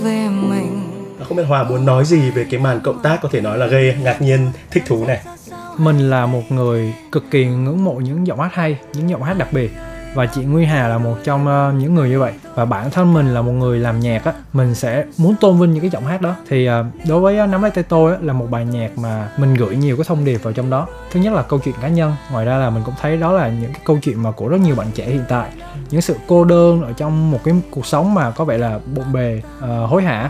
về mình. Không biết Hòa muốn nói gì về cái màn cộng tác có thể nói là gây ngạc nhiên, thích thú này? Mình là một người cực kỳ ngưỡng mộ những giọng hát hay, những giọng hát đặc biệt. Và chị Nguyên Hà là một trong những người như vậy. Và bản thân mình là một người làm nhạc á, mình sẽ muốn tôn vinh những cái giọng hát đó. Thì đối với Nắm Lấy Tay Tôi á, là một bài nhạc mà mình gửi nhiều cái thông điệp vào trong đó. Thứ nhất là câu chuyện cá nhân. Ngoài ra là mình cũng thấy đó là những cái câu chuyện mà của rất nhiều bạn trẻ hiện tại. Những sự cô đơn ở trong một cái cuộc sống mà có vẻ là bộn bề, hối hả.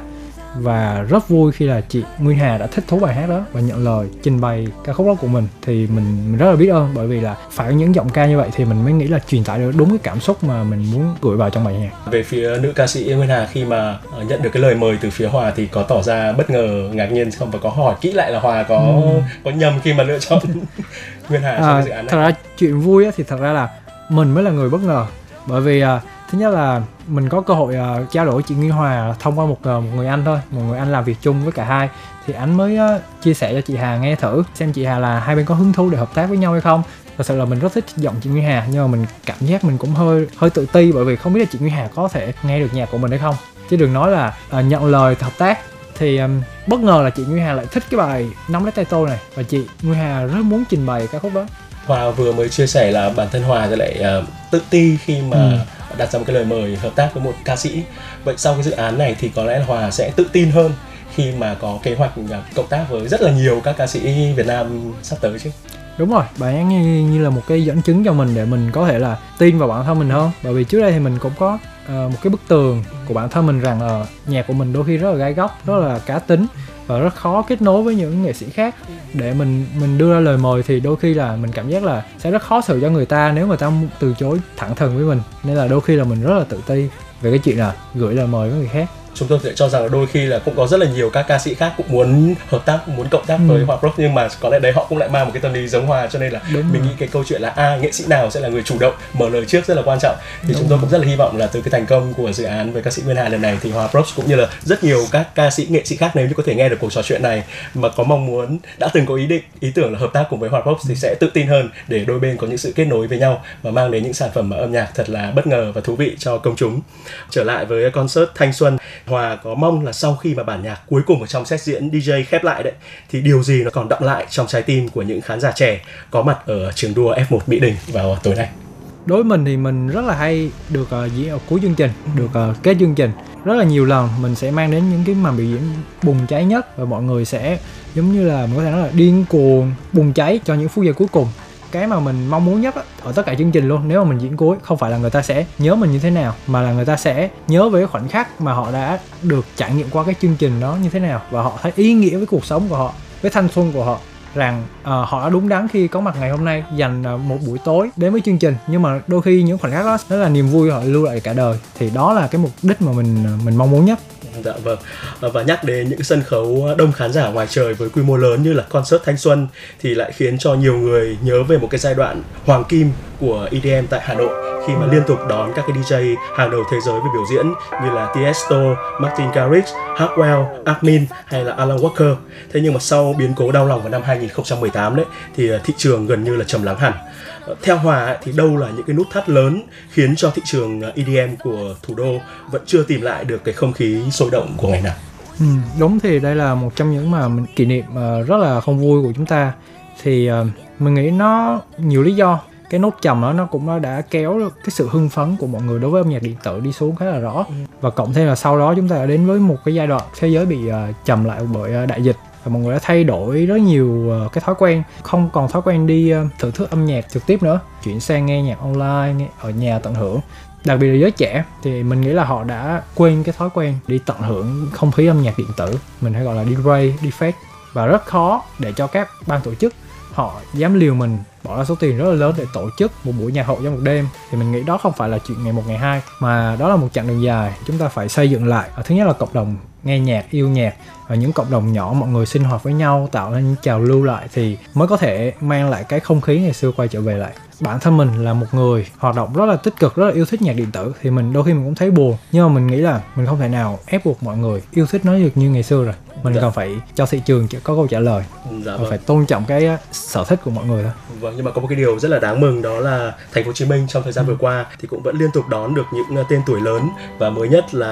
Và rất vui khi là chị Nguyên Hà đã thích thú bài hát đó và nhận lời trình bày ca khúc đó của mình. Thì mình rất là biết ơn, bởi vì là phải có những giọng ca như vậy thì mình mới nghĩ là truyền tải được đúng cái cảm xúc mà mình muốn gửi vào trong bài nhạc. Về phía nữ ca sĩ Nguyên Hà, khi mà nhận được cái lời mời từ phía Hòa thì có tỏ ra bất ngờ, ngạc nhiên không, và có hỏi kỹ lại là Hòa có nhầm khi mà lựa chọn Nguyên Hà trong cái dự án này? Thật ra chuyện vui á, thì thật ra là mình mới là người bất ngờ, bởi vì thứ nhất là mình có cơ hội trao đổi với chị Nguyên Hòa thông qua một người anh thôi, một người anh làm việc chung với cả hai. Thì anh mới chia sẻ cho chị Hà nghe thử xem chị Hà là hai bên có hứng thú để hợp tác với nhau hay không. Thật sự là mình rất thích giọng chị Nguyên Hà, nhưng mà mình cảm giác mình cũng hơi tự ti, bởi vì không biết là chị Nguyên Hà có thể nghe được nhạc của mình hay không, chứ đừng nói là nhận lời hợp tác. Thì bất ngờ là chị Nguyên Hà lại thích cái bài Nắm Lấy Tay Tôi này, và chị Nguyên Hà rất muốn trình bày ca khúc đó. Hòa vừa mới chia sẻ là bản thân Hòa thì lại tự ti khi mà đặt ra một cái lời mời hợp tác với một ca sĩ. Vậy sau cái dự án này thì có lẽ là Hòa sẽ tự tin hơn khi mà có kế hoạch cộng tác với rất là nhiều các ca sĩ Việt Nam sắp tới chứ? Đúng rồi, bài hát như là một cái dẫn chứng cho mình để mình có thể là tin vào bản thân mình hơn. Bởi vì trước đây thì mình cũng có một cái bức tường của bản thân mình rằng nhạc của mình đôi khi rất là gai góc, rất là cá tính và rất khó kết nối với những nghệ sĩ khác. Để mình đưa ra lời mời thì đôi khi là mình cảm giác là sẽ rất khó xử cho người ta nếu người ta từ chối thẳng thừng với mình. Nên là đôi khi là mình rất là tự ti về cái chuyện là gửi lời mời với người khác. Chúng tôi sẽ cho rằng là đôi khi là cũng có rất là nhiều các ca sĩ khác cũng muốn hợp tác, muốn cộng tác với Hòa Prof, nhưng mà có lẽ đấy họ cũng lại mang một cái tâm lý giống Hòa, cho nên là mình nghĩ cái câu chuyện là nghệ sĩ nào sẽ là người chủ động mở lời trước rất là quan trọng. Thì chúng tôi cũng rất là hy vọng là từ cái thành công của dự án với ca sĩ Nguyên Hà lần này thì Hòa Prof cũng như là rất nhiều các ca sĩ, nghệ sĩ khác, nếu như có thể nghe được cuộc trò chuyện này mà có mong muốn, đã từng có ý tưởng là hợp tác cùng với Hòa Prof thì sẽ tự tin hơn để đôi bên có những sự kết nối với nhau và mang đến những sản phẩm âm nhạc thật là bất ngờ và thú vị cho công chúng. Trở lại với concert Thanh Xuân, Hòa có mong là sau khi mà bản nhạc cuối cùng ở trong set diễn DJ khép lại đấy, thì điều gì nó còn đọng lại trong trái tim của những khán giả trẻ có mặt ở trường đua F1 Mỹ Đình vào tối nay? Đối với mình thì mình rất là hay được diễn ở cuối chương trình, được kết chương trình. Rất là nhiều lần mình sẽ mang đến những cái màn biểu diễn bùng cháy nhất, và mọi người sẽ giống như là mình có thể nói là điên cuồng bùng cháy cho những phút giây cuối cùng. Cái mà mình mong muốn nhất ở tất cả chương trình luôn, nếu mà mình diễn cuối, không phải là người ta sẽ nhớ mình như thế nào, mà là người ta sẽ nhớ về cái khoảnh khắc mà họ đã được trải nghiệm qua cái chương trình đó như thế nào, và họ thấy ý nghĩa với cuộc sống của họ, với thanh xuân của họ, rằng họ đã đúng đắn khi có mặt ngày hôm nay, dành một buổi tối đến với chương trình. Nhưng mà đôi khi những khoảnh khắc đó là niềm vui họ lưu lại cả đời, thì đó là cái mục đích mà mình mong muốn nhất. Dạ vâng. Và nhắc đến những sân khấu đông khán giả ngoài trời với quy mô lớn như là concert Thanh Xuân thì lại khiến cho nhiều người nhớ về một cái giai đoạn hoàng kim của EDM tại Hà Nội, khi mà liên tục đón các cái DJ hàng đầu thế giới về biểu diễn như là Tiesto, Martin Garrix, Hardwell, Armin hay là Alan Walker. Thế nhưng mà sau biến cố đau lòng vào năm 2018 đấy thì thị trường gần như là trầm lắng hẳn. Theo Hòa thì đâu là những cái nút thắt lớn khiến cho thị trường EDM của thủ đô vẫn chưa tìm lại được cái không khí sôi động của ngày nào? Đúng, thì đây là một trong những mà mình kỷ niệm rất là không vui của chúng ta. Thì mình nghĩ nó nhiều lý do. Cái nốt trầm đó nó cũng đã kéo cái sự hưng phấn của mọi người đối với âm nhạc điện tử đi xuống khá là rõ. Và cộng thêm là sau đó chúng ta đã đến với một cái giai đoạn thế giới bị trầm lại bởi đại dịch. Và mọi người đã thay đổi rất nhiều cái thói quen, không còn thói quen đi thưởng thức âm nhạc trực tiếp nữa, chuyển sang nghe nhạc online, nghe ở nhà tận hưởng. Đặc biệt là giới trẻ thì mình nghĩ là họ đã quên cái thói quen đi tận hưởng không khí âm nhạc điện tử, mình hay gọi là đi rave, đi fake. Và rất khó để cho các ban tổ chức họ dám liều mình bỏ ra số tiền rất là lớn để tổ chức một buổi nhạc hội trong một đêm. Thì mình nghĩ đó không phải là chuyện ngày một ngày hai, mà đó là một chặng đường dài chúng ta phải xây dựng lại. Thứ nhất là cộng đồng nghe nhạc, yêu nhạc, và những cộng đồng nhỏ mọi người sinh hoạt với nhau, tạo ra những trào lưu lại thì mới có thể mang lại cái không khí ngày xưa quay trở về lại. Bản thân mình là một người hoạt động rất là tích cực, rất là yêu thích nhạc điện tử, thì đôi khi mình cũng thấy buồn, nhưng mà mình nghĩ là mình không thể nào ép buộc mọi người yêu thích nó được như ngày xưa rồi. Mình còn phải cho thị trường có câu trả lời. Và phải tôn trọng cái sở thích của mọi người thôi. Vâng, nhưng mà có một cái điều rất là đáng mừng, đó là Thành phố Hồ Chí Minh trong thời gian vừa qua thì cũng vẫn liên tục đón được những tên tuổi lớn, và mới nhất là